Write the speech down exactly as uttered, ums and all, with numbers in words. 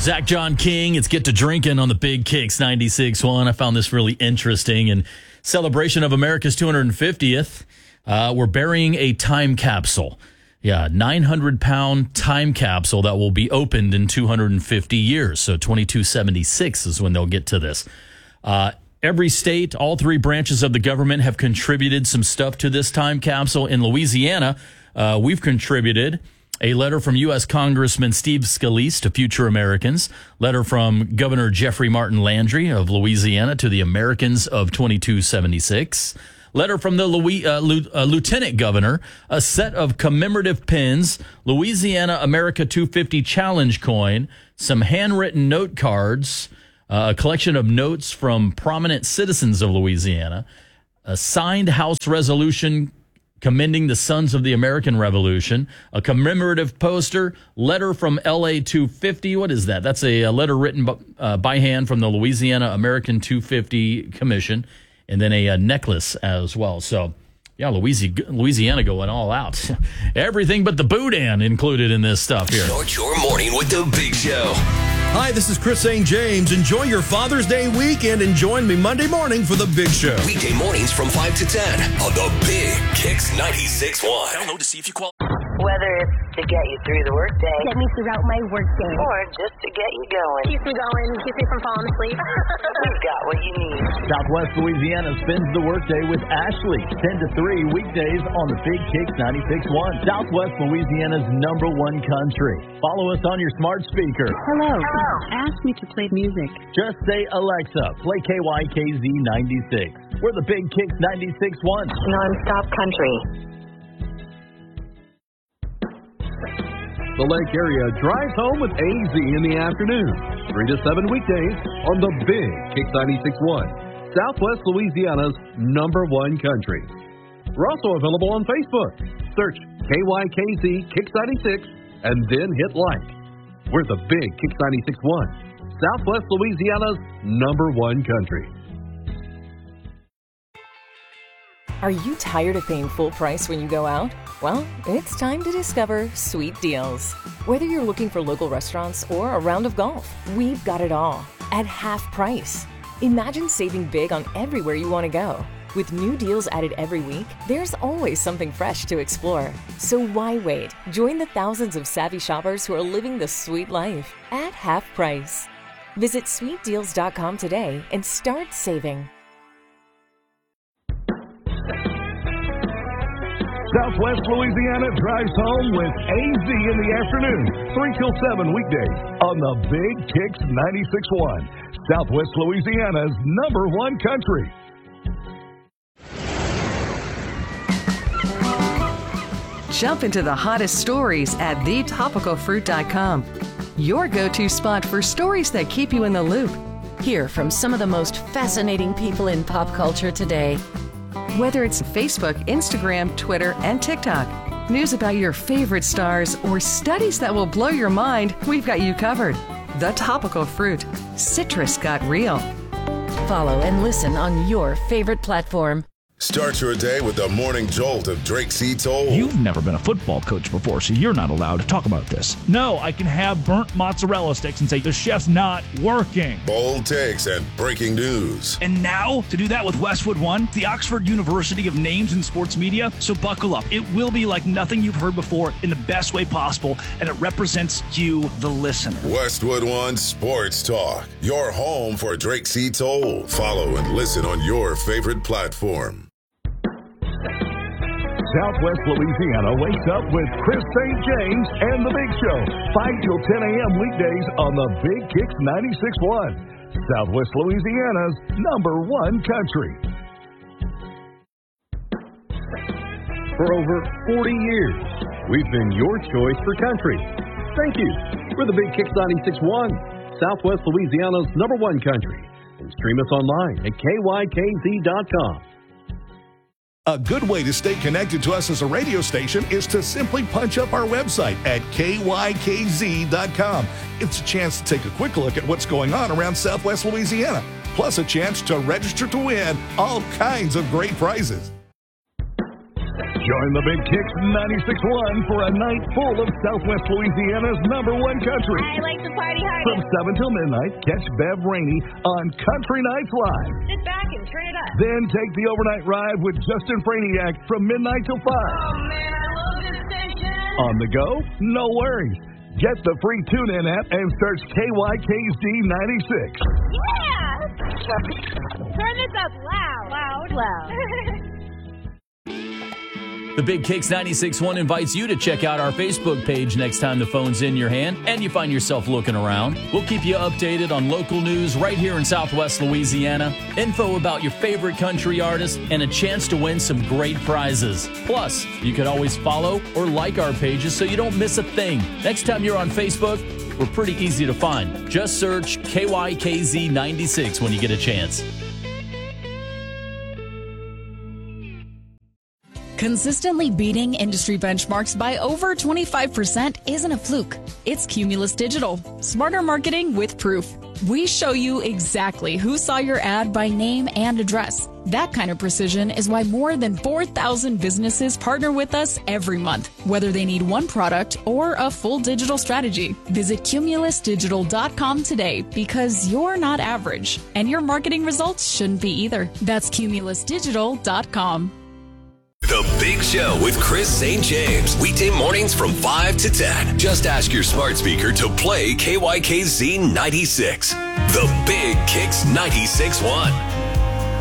Zach John King, it's Get to Drinking on the Big Kicks ninety-six point one. I found this really interesting. In celebration of America's two hundred fiftieth, uh, we're burying a time capsule. Yeah, nine hundred pound time capsule that will be opened in two hundred fifty years. So twenty-two seventy-six is when they'll get to this. Uh, every state, all three branches of the government have contributed some stuff to this time capsule. In Louisiana, uh, we've contributed a letter from U S Congressman Steve Scalise to Future Americans, letter from Governor Jeffrey Martin Landry of Louisiana to the Americans of twenty-two seventy-six, letter from the Louis, uh, uh, Lieutenant Governor, a set of commemorative pins, Louisiana America two fifty Challenge coin, some handwritten note cards, uh, a collection of notes from prominent citizens of Louisiana, a signed House resolution commending the Sons of the American Revolution, a commemorative poster, letter from L A two fifty. What is that? That's a, a letter written by, uh, by hand from the Louisiana American two fifty Commission, and then a, a necklace as well. So, yeah, Louisiana, Louisiana going all out. Everything but the boudin included in this stuff here. Start your morning with the Big Show. Hi, this is Chris Saint James. Enjoy your Father's Day weekend and join me Monday morning for the Big Show. Weekday mornings from five to ten on the Big Kicks ninety-six point one. Download to see if you qualify. Whether it's to get you through the workday, get me throughout my workday, or just to get you going, keep me going, keep me from falling asleep. We've got what you need. Southwest Louisiana spends the workday with Ashley, ten to three weekdays on the Big Kicks ninety-six point one. Southwest Louisiana's number one country. Follow us on your smart speaker. Hello. Hello. Ask me to play music. Just say, Alexa, play K Y K Z ninety-six. We're the Big Kicks ninety-six point one. Non-stop country. The Lake Area drives home with A Z in the afternoon. three to seven weekdays on the Big Kicks ninety-six point one. Southwest Louisiana's number one country. We're also available on Facebook. Search K Y K Z Kicks ninety-six and then hit like. We're the Big Kicks ninety-six point one. Southwest Louisiana's number one country. Are you tired of paying full price when you go out? Well, it's time to discover Sweet Deals. Whether you're looking for local restaurants or a round of golf, we've got it all at half price. Imagine saving big on everywhere you want to go. With new deals added every week, there's always something fresh to explore. So why wait? Join the thousands of savvy shoppers who are living the sweet life at half price. Visit sweet deals dot com today and start saving. Southwest Louisiana drives home with A Z in the afternoon, three till seven weekdays on the Big Kicks ninety-six point one. Southwest Louisiana's number one country. Jump into the hottest stories at the topical fruit dot com. Your go-to spot for stories that keep you in the loop. Hear from some of the most fascinating people in pop culture today. Whether it's Facebook, Instagram, Twitter, and TikTok, news about your favorite stars, or studies that will blow your mind, we've got you covered. The Topical Fruit. Citrus got real. Follow and listen on your favorite platform. Start your day with the morning jolt of Drake C. Toll. You've never been a football coach before, so you're not allowed to talk about this. No, I can have burnt mozzarella sticks and say the chef's not working. Bold takes and breaking news. And now, to do that with Westwood One, the Oxford University of Names in Sports Media. So buckle up. It will be like nothing you've heard before in the best way possible, and it represents you, the listener. Westwood One Sports Talk. Your home for Drake C. Toll. Follow and listen on your favorite platform. Southwest Louisiana wakes up with Chris Saint James and the Big Show, five till ten a.m. weekdays on the Big Kicks ninety-six point one. Southwest Louisiana's number one country. For over forty years, we've been your choice for country. Thank you. We're the Big Kicks ninety-six point one, Southwest Louisiana's number one country. And stream us online at K Y K Z dot com. A good way to stay connected to us as a radio station is to simply punch up our website at K Y K Z dot com. It's a chance to take a quick look at what's going on around Southwest Louisiana, plus a chance to register to win all kinds of great prizes. Join the Big Kicks ninety-six point one for a night full of Southwest Louisiana's number one country. I like to party hard. From seven till midnight, catch Bev Rainey on Country Nights Live. Sit back and turn it up. Then take the overnight ride with Justin Franiak from midnight till five. Oh, man, I love this station. On the go? No worries. Get the free TuneIn app and search K Y K Z ninety-six. Yeah! Turn this up loud. Loud, loud. The Big Kicks ninety-six point one invites you to check out our Facebook page next time the phone's in your hand and you find yourself looking around. We'll keep you updated on local news right here in Southwest Louisiana, info about your favorite country artists, and a chance to win some great prizes. Plus, you can always follow or like our pages so you don't miss a thing. Next time you're on Facebook, we're pretty easy to find. Just search K Y K Z ninety-six when you get a chance. Consistently beating industry benchmarks by over twenty-five percent isn't a fluke. It's Cumulus Digital. Smarter marketing with proof. We show you exactly who saw your ad by name and address. That kind of precision is why more than four thousand businesses partner with us every month, whether they need one product or a full digital strategy. Visit cumulus digital dot com today because you're not average, and your marketing results shouldn't be either. That's cumulus digital dot com. The Big Show with Chris Saint James. Weekday mornings from five to ten. Just ask your smart speaker to play K Y K Z ninety-six. The Big Kicks ninety-six point one.